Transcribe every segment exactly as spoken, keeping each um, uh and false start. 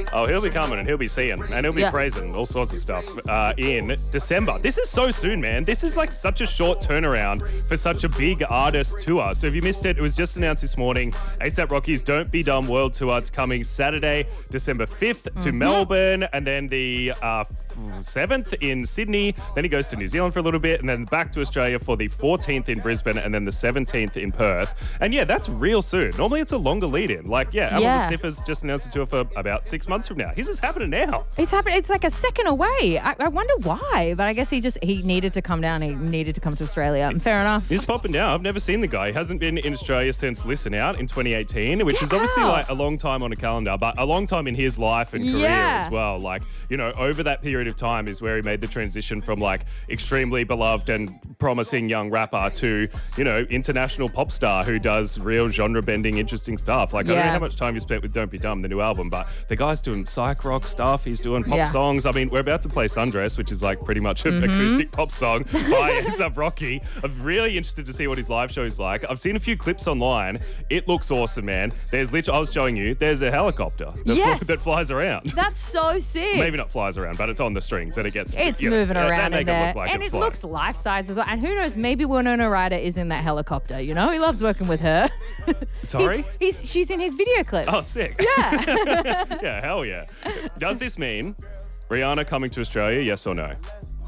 Oh, he'll be coming and he'll be seeing and he'll be Yeah. praising all sorts of stuff uh, in December. This is so soon, man. This is like such a short turnaround for such a big artist tour. So if you missed it, it was just announced this morning. ASAP Rocky's Don't Be Dumb World Tour. It's coming Saturday, December fifth to Mm-hmm. Melbourne, and then the uh, seventh in Sydney. Then he goes to New Zealand for a little bit, and then back to Australia for the fourteenth in Brisbane, and then the seventeenth in Perth. And yeah, that's real soon. Normally it's a longer lead in. Like, yeah, Album Yeah. of the Sniffers just announced a tour for about six months from now. His is happening now. It's happening. It's like a second away. I, I wonder why, but I guess he just he needed to come down. He needed to come to Australia. Fair enough. He's popping down. I've never seen the guy. He hasn't been in Australia since Listen Out in twenty eighteen, which Get is obviously out. like a long time on a calendar, but a long time in his life and career Yeah. as well. Like, you know, over that period of time is where he made the transition from like extremely beloved and promising young rapper to, you know, international pop star who does real genre bending, interesting stuff. Like, I don't know Yeah. how much time you spent with Don't Be Dumb, the new album, but the guy's doing psych rock stuff. He's doing pop Yeah. songs. I mean, we're about to play Sundress, which is like pretty much an Mm-hmm. acoustic pop song by A$AP Rocky. I'm really interested to see what his live show is like. I've seen a few clips online. It looks awesome, man. There's literally, I was showing you, there's a helicopter that, Yes. fl- that flies around. That's so sick. Maybe not flies around, but it's on the strings and it gets. It's you know, moving that- around that in make it there. look like and it's it flying. looks life size as well. And who knows, maybe Winona Ryder is in that helicopter, you know? He loves working with her. Sorry? He's, he's she's in his video clip. Oh, sick. Yeah. Yeah, hell yeah. Does this mean Rihanna coming to Australia, yes or no?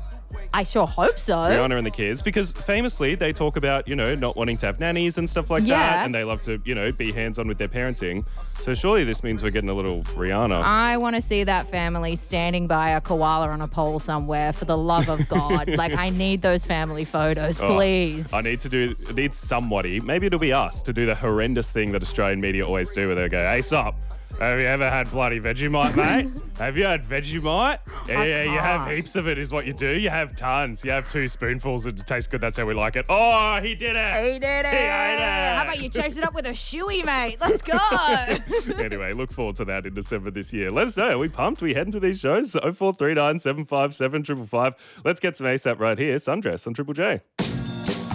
I sure hope so. Rihanna and the kids, because famously they talk about, you know, not wanting to have nannies and stuff like Yeah. that, and they love to, you know, be hands-on with their parenting. So surely this means we're getting a little Rihanna. I want to see that family standing by a koala on a pole somewhere for the love of God. Like, I need those family photos, Oh, please. I need to do, I need somebody, maybe it'll be us, to do the horrendous thing that Australian media always do, where they go, hey, sup, have you ever had bloody Vegemite, mate? Have you had Vegemite? Yeah, yeah, you have can't. heaps of it is what you do. You have tons. You have two spoonfuls and it tastes good. That's how we like it. Oh, he did it. He did it. He ate it. How about you chase it up with a shoey, mate? Let's go. Anyway, look forward to that in December this year. Let us know. Are we pumped? We heading to these shows? oh four three nine, seven five seven, five five five. Let's get some ASAP right here. Sundress on Triple J.